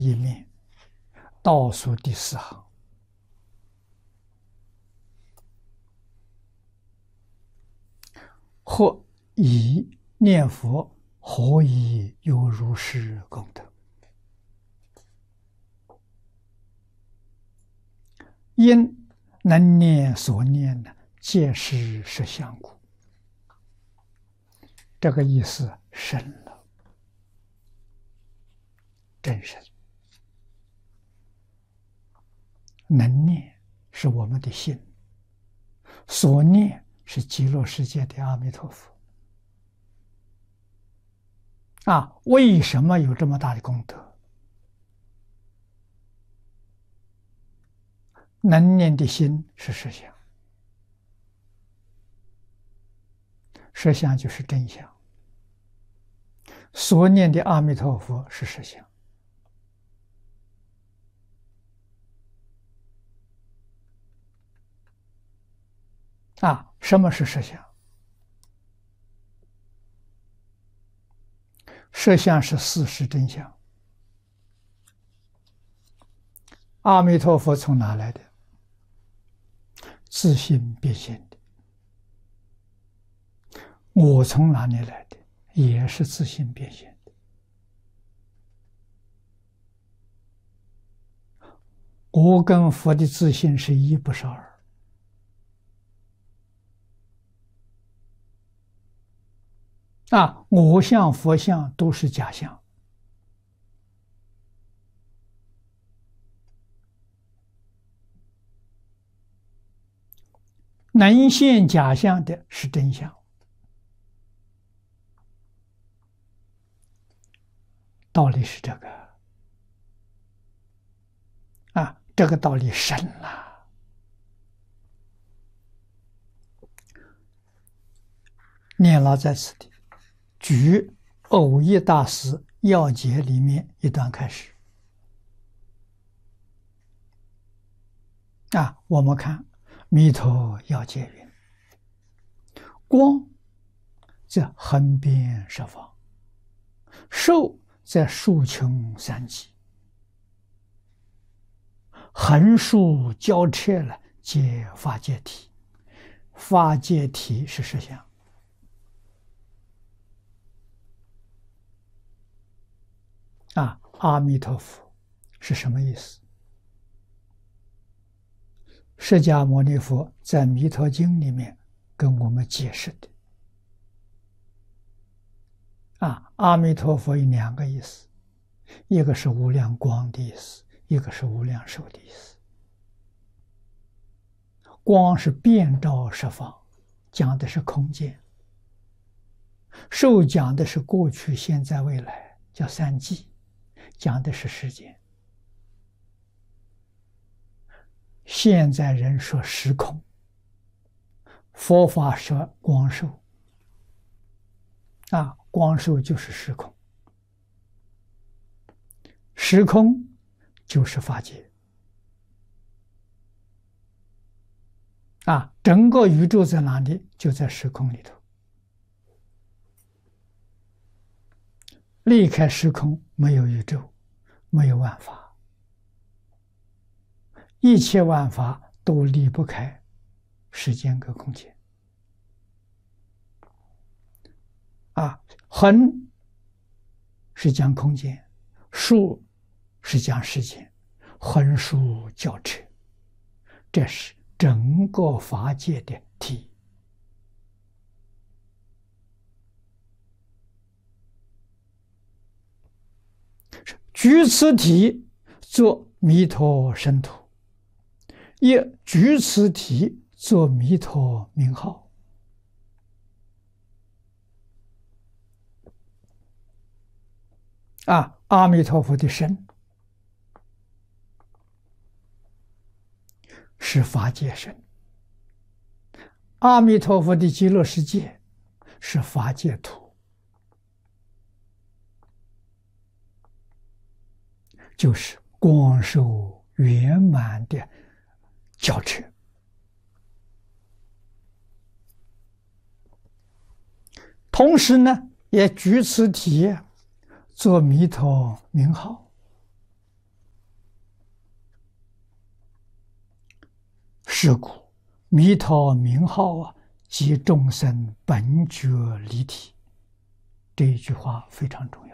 页面倒数第4行，或以念佛，何以有如是功德？因能念所念的，皆是实相故。这个意思深了，真深。能念是我们的心，所念是极乐世界的阿弥陀佛。为什么有这么大的功德？能念的心是实相，实相就是真相，所念的阿弥陀佛是实相。什么是实相？实相是事实真相。阿弥陀佛从哪来的？自性变现的。我从哪里来的？也是自性变现的。我跟佛的自性是一，不是二。我相、佛相都是假象。能现假象的是真相。道理是这个。这个道理深了。念老在此地举偶益大师要解里面一段开始。我们看弥陀要解云：光在横遍十方，寿在数穷三极，横竖交彻了，皆法界体。法界体是实相。阿弥陀佛是什么意思？释迦牟尼佛在《弥陀经》里面跟我们解释的。阿弥陀佛有2个意思，一个是无量光的意思，一个是无量寿的意思。光是遍照十方，讲的是空间；寿讲的是过去、现在、未来，叫3际，讲的是时间。现在人说时空，佛法说光寿。光寿就是时空，时空就是法界。整个宇宙在哪里？就在时空里头。离开时空，没有宇宙，没有万法。一切万法都离不开时间跟空间。横是讲空间，竖是讲时间，横竖交扯，这是整个法界的体。举此体作弥陀身土，也举此体作弥陀名号。阿弥陀佛的身是法界身，阿弥陀佛的极乐世界是法界土，就是光寿圆满的交织。同时呢，也举此体做弥陀名号。 是故弥陀名号啊，即众生本觉离体。这一句话非常重要。